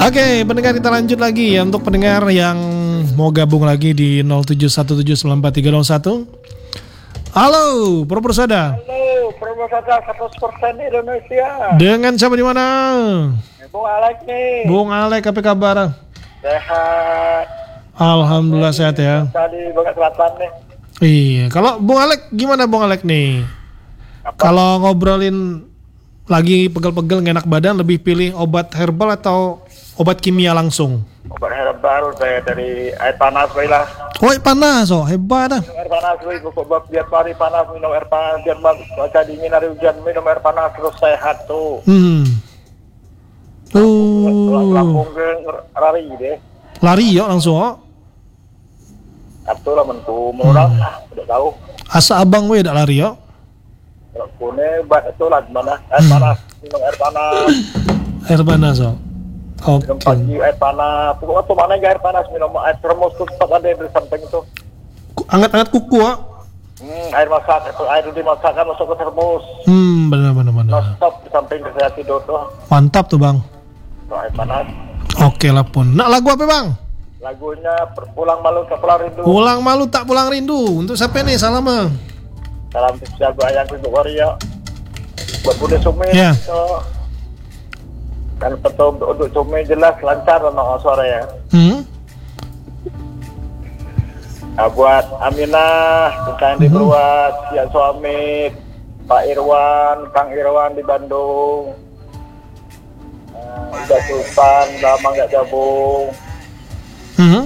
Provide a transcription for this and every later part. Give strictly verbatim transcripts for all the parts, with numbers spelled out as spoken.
Oke, pendengar kita lanjut lagi ya. Untuk pendengar yang mau gabung lagi di nol tujuh satu tujuh sembilan empat tiga nol satu. Halo, Proposada. Halo, Proposada seratus persen Indonesia. Dengan siapa di mana? Bung Alek nih. Bung Alek, apa kabar? Sehat. Alhamdulillah sehat ya. Tadi banget selatan nih. Iya, kalau Bung Alek gimana Bung Alek nih? Apa? Kalau ngobrolin lagi pegel-pegel nggak enak badan, lebih pilih obat herbal atau obat kimia langsung? Obat herbal saya dari air panas lah. Oh, panas, oh hebat dah. Minum air panas woi, pokok biar pari panas minum air panas, biar baca dingin hari hujan minum air panas terus sehat tuh. Hmm. Tulang Oh. lambung ke lari deh. Lari ya langsung. Oh. Atau lah mentu murah, udah tahu. Asa abang we dak lari ya. Kalau kune buat itu lah gimana? Air panas, minum air panas. Air panas oh. Minum Oke. pagi air panas. Pokoknya waktu mana aja air panas minum air termos tuh tetap ada di samping itu. Anget-anget kuku ah. Hmm, air masak itu air dimasak kan masuk ke termos. Hmm, benar benar benar. Non stop di samping saya tidur tuh. Mantap tuh bang. Tuh air panas. Oke lah pun. Nak lagu apa bang? Lagunya pulang malu ke pulang rindu. Pulang malu tak pulang rindu. Untuk siapa nih salam? Salam spesial buat ayang untuk Waria. Buat Bunda Sumi. Ya. So, dan betul untuk Sumi jelas lancar anak suara ya. Hmm. Nah, buat Aminah, kita yang di Perwas, ya suami, Pak Irwan, Kang Irwan di Bandung. Uh, Udah Sultan, lama nggak gabung. Hmm.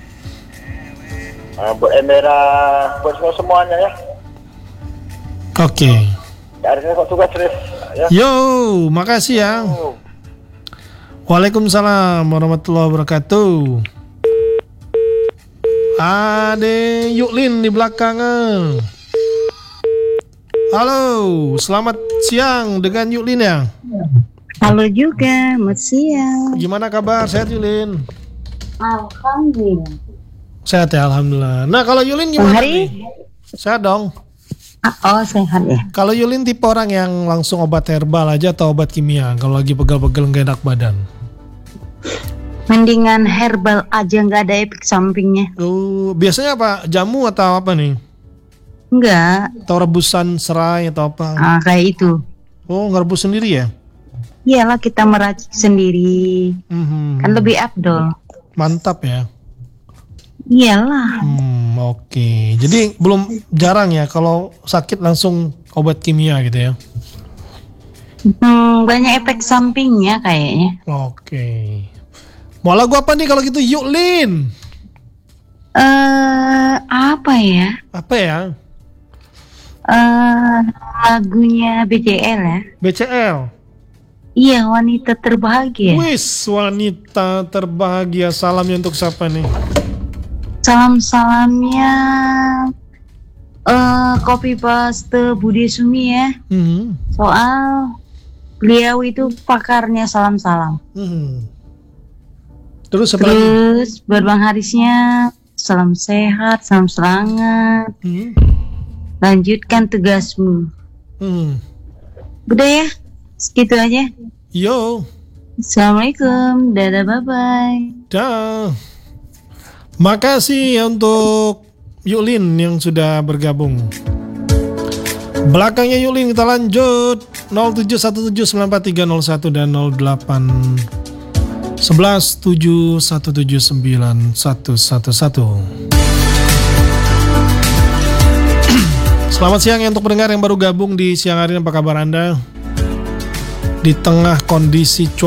Uh, buat Emera, buat semua semuanya ya. Oke. Ya, hari ini kok tugas serius ya. Yo, makasih ya. Oh. Waalaikumsalam warahmatullahi wabarakatuh. Ade Yuklin di belakang. Halo, selamat siang dengan Yuklin ya. Halo juga, selamat siang. Gimana kabar? Sehat Yuklin? Alhamdulillah. Sehat ya, alhamdulillah. Nah, kalau Yuklin gimana Hari? nih? Sehat dong. Ah, oh, sehat ya. Kalau Yuklin tipe orang yang langsung obat herbal aja atau obat kimia kalau lagi pegel-pegel nggak enak badan? Mendingan herbal aja, nggak ada efek sampingnya. Oh, biasanya apa? Jamu atau apa nih? Enggak, Atau rebusan serai atau apa? ah, kayak itu. Oh, ngerebus sendiri ya? Iyalah kita meracik sendiri, Mhm. kan lebih afdol. Mantap ya. Iyalah, Hmm, oke. Jadi belum jarang ya kalau sakit langsung obat kimia gitu ya. hmm, banyak efek sampingnya kayaknya. Oke. Mau lagu apa nih kalau gitu Yuklin? Eh, apa ya? Apa ya? Eh, lagunya B C L ya. B C L. Iya, wanita terbahagia. Wis, wanita terbahagia. Salamnya untuk siapa nih? Salam-salamnya eh copy paste Budi Sumi ya. Mhm. Soal beliau itu pakarnya salam-salam. Mhm. Terus apa lagi? Terus buat Bang Harisnya salam sehat, salam semangat. Mhm. Lanjutkan tugasmu. Mhm. Udah ya, segitu aja. Yo, Assalamualaikum, dadah, bye-bye. dah. Makasih ya untuk Yuklin yang sudah bergabung. Belakangnya Yuklin kita lanjut nol tujuh satu tujuh sembilan empat tiga nol satu dan nol delapan satu satu tujuh satu tujuh sembilan satu satu satu. Selamat siang ya untuk pendengar yang baru gabung di siang hari ini. Apa kabar Anda? Di tengah kondisi cuaca